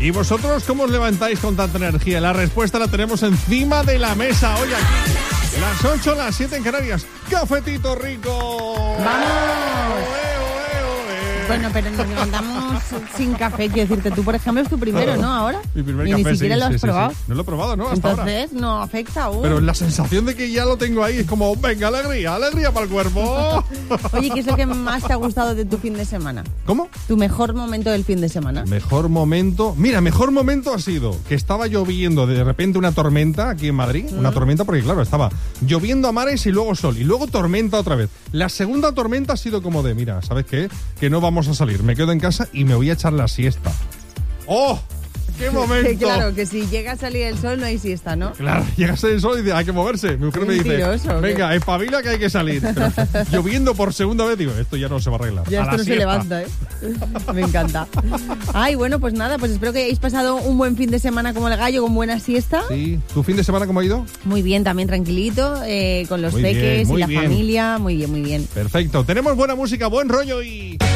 ¿Y vosotros cómo os levantáis con tanta energía? La respuesta la tenemos encima de la mesa hoy aquí. Las 8, las 7 en Canarias. ¡Cafetito rico! ¡Vamos! Bueno, pero nos levantamos sin café, quiero decirte. Tú, por ejemplo, es tu primero, ¿no? Ahora. Mi primer y café, ni siquiera lo has probado. Sí. No lo he probado, ¿no? Hasta Entonces, ahora. no afecta aún. Pero la sensación de que ya lo tengo ahí es como, venga, alegría para el cuerpo. Oye, ¿qué es lo que más te ha gustado de tu fin de semana? ¿Cómo? ¿Tu mejor momento del fin de semana? Mejor momento... Mira, mejor momento ha sido que estaba lloviendo de repente una tormenta aquí en Madrid. Una tormenta porque, claro, estaba lloviendo a mares y luego sol. Y luego tormenta otra vez. La segunda tormenta ha sido como de, mira, ¿sabes qué? Que no vamos a salir. Me quedo en casa y me voy a echar la siesta. ¡Oh! ¡Qué momento! Claro, que si llega a salir el sol no hay siesta, ¿no? Claro, llega a salir el sol y dice, hay que moverse. Mi mujer me dice, venga, espabila que hay que salir. Pero lloviendo por segunda vez, digo, esto ya no se va a arreglar. Ya esto no se levanta, ¿eh? Me encanta. Ay, bueno, pues nada, pues espero que hayáis pasado un buen fin de semana como el gallo, con buena siesta. Sí. ¿Tu fin de semana cómo ha ido? Muy bien, también tranquilito, con los peques y la familia. Muy bien, muy bien. Perfecto. Tenemos buena música, buen rollo y...